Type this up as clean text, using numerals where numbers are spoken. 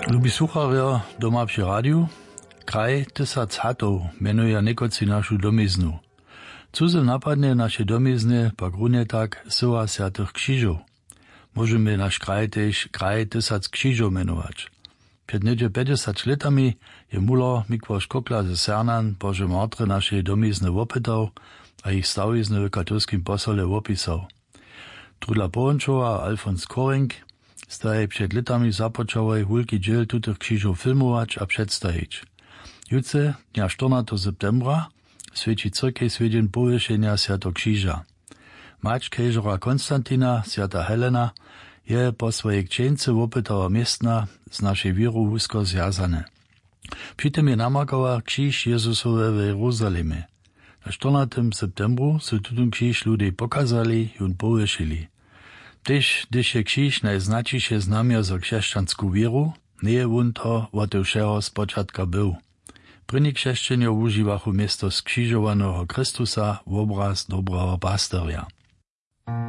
Lubi słucharjo doma przy radiu, kraj 1000 hatów menuje niekoci našu domiznu. Cudze napadne naše domizny pak runie tak syła Świętych Krzyżów. Możemy nasz kraj też kraj 1000 krzyżów menować. Przed niedzie 50 latami je mulo Mikłosz Kokla ze Sernan Boże Martry naszej domizny opytał, a ich stałizny w katolskim posole opisał. Trudla Połączowa Alfons Koring staje przed latami zapocząłej wielki dziel tutych krzyżów filmować a przedstawić. Jutce, dnia 14 septembra, świeci cyrkej swiedzień powieszenia Świętego Krzyża. Mać kejżera Konstantina, Święta Helena, je po swojej księdze opytała miestna z naszej wiru wusko związane. Przy tym je namakała krzyż Jezusowe w Jeruzalimie. Na 14 septembru su tutun krzyż ludzie pokazali i powiesili. Tyż, gdyż je krzyż najznačiše znamio za chrześcijanską wieru, nie je on to od všeho spočatka był. Prynni chrześcijanie używachu miesto skrzyżowanego Chrystusa w obraz dobrego pasterja.